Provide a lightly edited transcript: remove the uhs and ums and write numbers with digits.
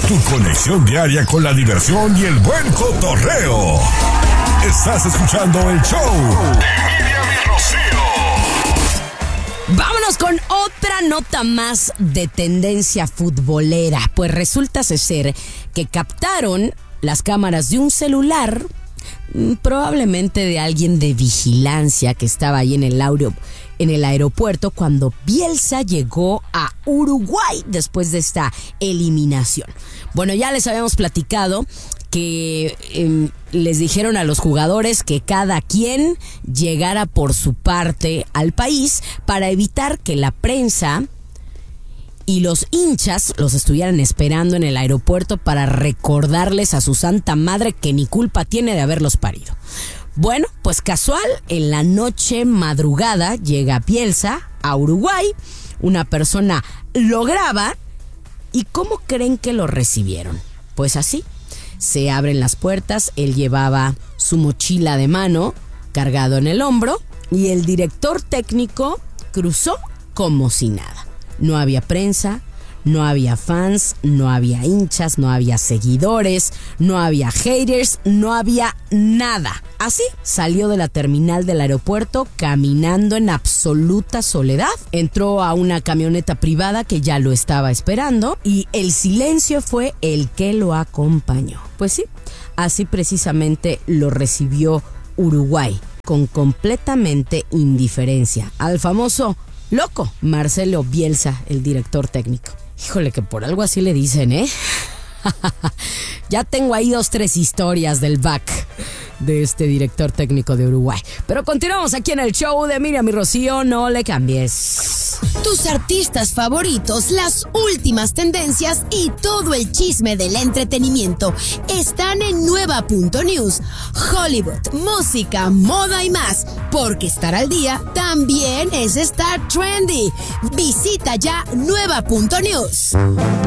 Tu conexión diaria con la diversión y el buen cotorreo. Estás escuchando el show de Miriam y Rocío. Vámonos con otra nota más de tendencia futbolera. Pues resulta ser que captaron las cámaras de un celular, probablemente de alguien de vigilancia que estaba ahí en el aeropuerto cuando Bielsa llegó a Uruguay después de esta eliminación. Bueno, ya les habíamos platicado que les dijeron a los jugadores que cada quien llegara por su parte al país para evitar que la prensa y los hinchas los estuvieran esperando en el aeropuerto para recordarles a su santa madre que ni culpa tiene de haberlos parido. Bueno, pues casual, en la noche madrugada llega Bielsa a Uruguay, una persona lo graba y ¿cómo creen que lo recibieron? Pues así. Se abren las puertas, él llevaba su mochila de mano cargado en el hombro y el director técnico cruzó como si nada. No había prensa, no había fans, no había hinchas, no había seguidores, no había haters, no había nada. Así salió de la terminal del aeropuerto caminando en absoluta soledad. Entró a una camioneta privada que ya lo estaba esperando y el silencio fue el que lo acompañó. Pues sí, así precisamente lo recibió Uruguay, con completamente indiferencia al famoso loco Marcelo Bielsa, el director técnico. Híjole, que por algo así le dicen, ¿eh? Ya tengo ahí 2-3 historias del back de este director técnico de Uruguay. Pero continuamos aquí en el show de Miriam y Rocío, no le cambies. Tus artistas favoritos, las últimas tendencias y todo el chisme del entretenimiento están en Nueva.News. Hollywood, música, moda y más. Porque estar al día también es estar trendy. Visita ya Nueva.News.